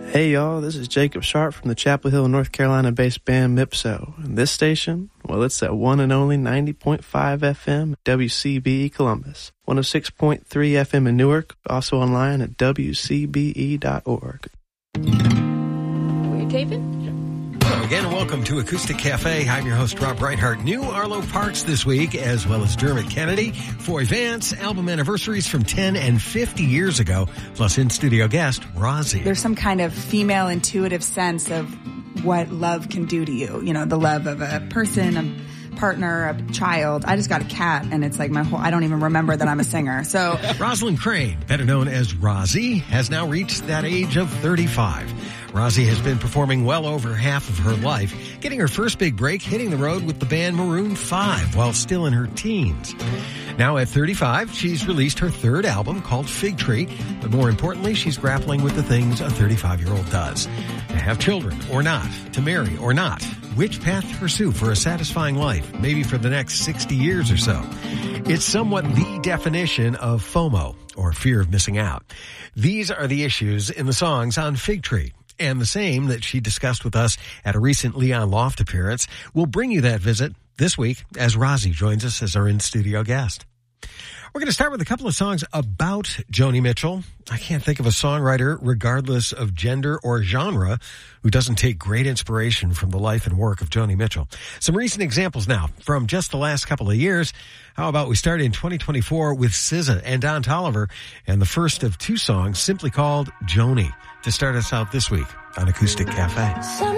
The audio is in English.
Hey y'all, this is Jacob Sharp from the Chapel Hill, North Carolina-based band Mipso. And this station, well, it's at one and only 90.5 FM WCBE Columbus, 106.3 FM in Newark, also online at wcbe.org. Were you taping? Hello again, and welcome to Acoustic Cafe. I'm your host, Rob Reinhardt. New Arlo Parks this week, as well as Dermot Kennedy. Foy Vance, album anniversaries from 10 and 50 years ago, plus in-studio guest, Rozzy. There's some kind of female intuitive sense of what love can do to you. You know, the love of a person, a partner, a child. I just got a cat, and it's like I don't even remember that I'm a singer. So Rosalind Crane, better known as Rozzy, has now reached that age of 35. Rozzy has been performing well over half of her life, getting her first big break hitting the road with the band Maroon 5 while still in her teens. Now at 35, she's released her third album called Fig Tree, but more importantly, she's grappling with the things a 35-year-old does. To have children or not, to marry or not, which path to pursue for a satisfying life, maybe for the next 60 years or so. It's somewhat the definition of FOMO, or fear of missing out. These are the issues in the songs on Fig Tree. And the same that she discussed with us at a recent Leon Loft appearance. We'll bring you that visit this week as Rozzy joins us as our in-studio guest. We're going to start with a couple of songs about Joni Mitchell. I can't think of a songwriter, regardless of gender or genre, who doesn't take great inspiration from the life and work of Joni Mitchell. Some recent examples now from just the last couple of years. How about we start in 2024 with SZA and Don Toliver and the first of two songs simply called Joni to start us out this week on Acoustic Cafe.